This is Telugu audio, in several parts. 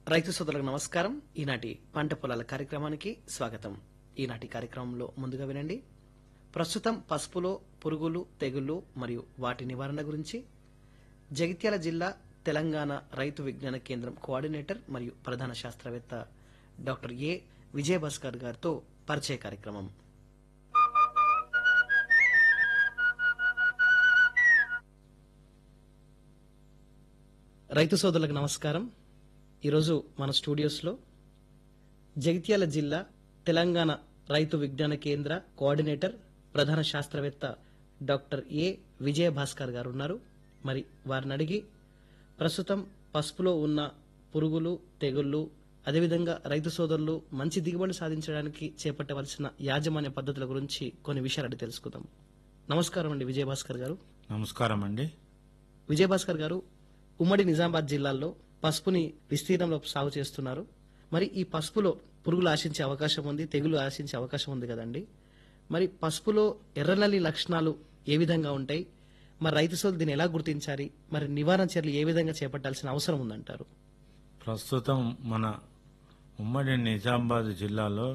రైతు సోదరులకు నమస్కారం. ఈనాటి పంట పొలాల కార్యక్రమానికి స్వాగతం. ఈనాటి కార్యక్రమంలో ముందుగా వినండి. ప్రస్తుతం పసుపులో పురుగులు, తెగుళ్లు మరియు వాటి నివారణ గురించి జగిత్యాల జిల్లా తెలంగాణ రైతు విజ్ఞాన కేంద్రం కోఆర్డినేటర్ మరియు ప్రధాన శాస్త్రవేత్త డాక్టర్ ఏ విజయభాస్కర్ గారితో పరిచయ కార్యక్రమం. రైతు సోదరులకు నమస్కారం. ఈరోజు మన స్టూడియోస్లో జగిత్యాల జిల్లా తెలంగాణ రైతు విజ్ఞాన కేంద్ర కోఆర్డినేటర్ ప్రధాన శాస్త్రవేత్త డాక్టర్ ఏ విజయభాస్కర్ గారు ఉన్నారు. మరి వారిని అడిగి ప్రస్తుతం పసుపులో ఉన్న పురుగులు, తెగుళ్లు, అదేవిధంగా రైతు సోదరులు మంచి దిగుబడి సాధించడానికి చేపట్టవలసిన యాజమాన్య పద్ధతుల గురించి కొన్ని విషయాలు అడిగి తెలుసుకుందాం. నమస్కారం అండి విజయభాస్కర్ గారు. నమస్కారం అండి. విజయభాస్కర్ గారు, ఉమ్మడి నిజామాబాద్ జిల్లాలో పసుపుని విస్తీర్ణంలో సాగు చేస్తున్నారు. మరి ఈ పసుపులో పురుగులు ఆశించే అవకాశం ఉంది, తెగులు ఆశించే అవకాశం ఉంది కదండి. మరి పసుపులో ఎర్రనల్లి లక్షణాలు ఏ విధంగా ఉంటాయి, మరి రైతు సోదరులు దీన్ని ఎలా గుర్తించాలి, మరి నివారణ చర్యలు ఏ విధంగా చేపట్టాల్సిన అవసరం ఉందంటారు? ప్రస్తుతం మన ఉమ్మడి నిజామాబాద్ జిల్లాలో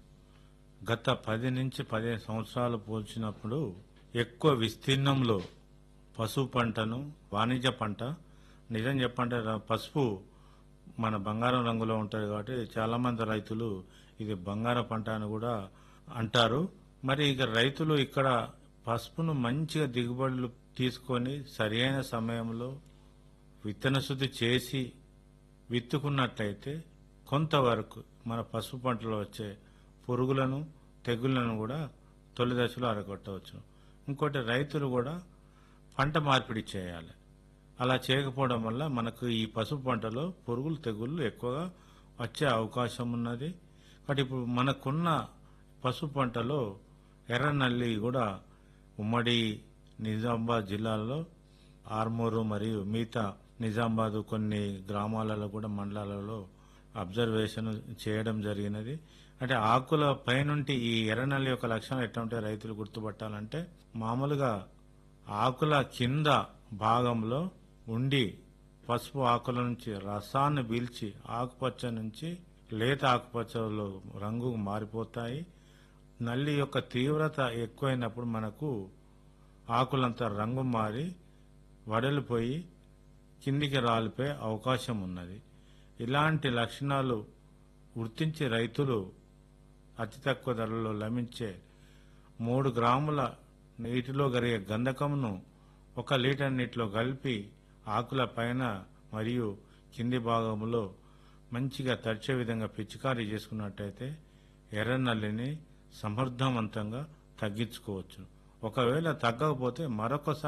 గత 10 నుంచి 15 సంవత్సరాలు పోల్చినప్పుడు ఎక్కువ విస్తీర్ణంలో పసుపు పంటను వాణిజ్య పంట, నిజం చెప్పంటే పసుపు మన బంగారం రంగులో ఉంటుంది కాబట్టి చాలా మంది రైతులు ఇది బంగారం పంట అని కూడా అంటారు. మరి ఇక రైతులు ఇక్కడ పసుపును మంచిగా దిగుబడులు తీసుకొని సరియైన సమయంలో విత్తన శుద్ధి చేసి విత్తుకున్నట్లయితే కొంతవరకు మన పసుపు పంటలో వచ్చే పురుగులను, తెగుళ్లను కూడా తొలి దశలో అరగొట్టవచ్చు. ఇంకోటి, రైతులు కూడా పంట మార్పిడి చేయాలి. అలా చేయకపోవడం వల్ల మనకు ఈ పసుపు పంటలో పురుగులు, తెగుళ్లు ఎక్కువగా వచ్చే అవకాశం ఉన్నది. కాబట్టి ఇప్పుడు మనకున్న పసుపు పంటలో ఎర్రనల్లి కూడా ఉమ్మడి నిజామాబాద్ జిల్లాలో ఆర్మూరు మరియు మిగతా నిజామాబాద్ కొన్ని గ్రామాలలో కూడా మండలాలలో అబ్జర్వేషన్ చేయడం జరిగినది. అంటే ఆకుల పైనుంటి ఈ ఎర్రనల్లి యొక్క లక్షణాలు ఎట్లా ఉంటే రైతులు గుర్తుపట్టాలంటే, మామూలుగా ఆకుల కింద భాగంలో ఉండి పసుపు ఆకుల నుంచి రసాన్ని పీల్చి ఆకుపచ్చ నుంచి లేత ఆకుపచ్చలో రంగు మారిపోతాయి. నల్లి యొక్క తీవ్రత ఎక్కువైనప్పుడు మనకు ఆకులంతా రంగు మారి వడలిపోయి కిందికి రాలిపోయే అవకాశం ఉన్నది. ఇలాంటి లక్షణాలు గుర్తించి రైతులు అతి తక్కువ ధరలో లభించే 3 గ్రాముల నీటిలో కరిగే గంధకమును 1 లీటర్ నీటిలో కలిపి ఆకుల పైన మరియు కింది భాగంలో మంచిగా తడిచే విధంగా పిచికారీ చేసుకున్నట్టయితే ఎర్రనల్లిని సమర్థవంతంగా తగ్గించుకోవచ్చు. ఒకవేళ తగ్గకపోతే మరొకసారి